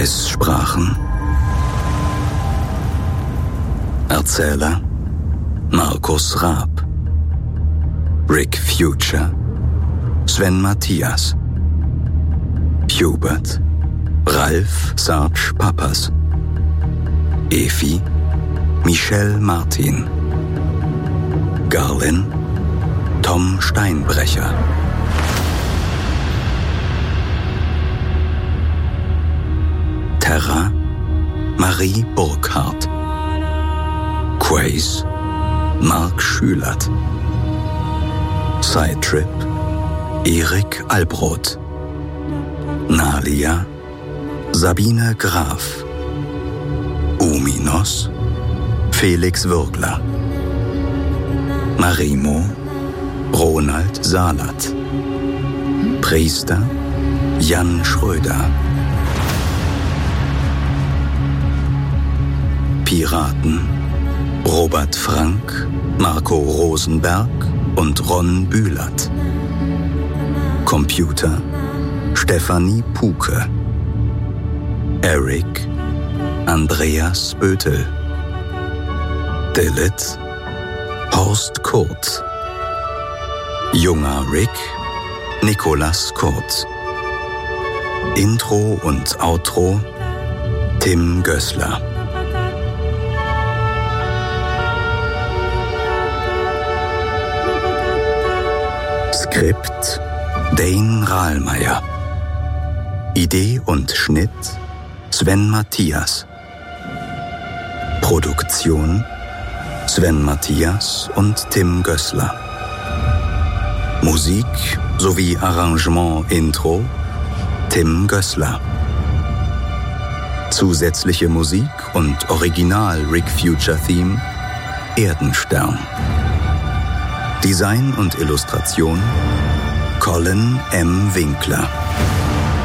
Es sprachen Erzähler Markus Raab, Rick Future, Sven Mathias, Hubert Ralf Sarge Pappas, Efi Michelle Martin, Garlin Tom Steinbrecher. Terra Marie Burkhardt, Quace Mark Schülert, Sidetrip Erik Albroth, Nalia Sabine Graf, Uminos Felix Würgler, Marimo Ronald Salat, Priester Jan Schröder, Piraten Robert Frank, Marco Rosenberg und Ron Bühlert, Computer Stefanie Puke, Eric Andreas Bötel, Dilith Horst Kurt, Junger Rick Nikolas Kurt, Intro und Outro Tim Gößler. Skript Dane Rahlmeier. Idee und Schnitt Sven Mathias. Produktion Sven Mathias und Tim Gößler. Musik sowie Arrangement Intro Tim Gößler. Zusätzliche Musik und Original Rick Future Theme Erdenstern. Design und Illustration Colin M. Winkler.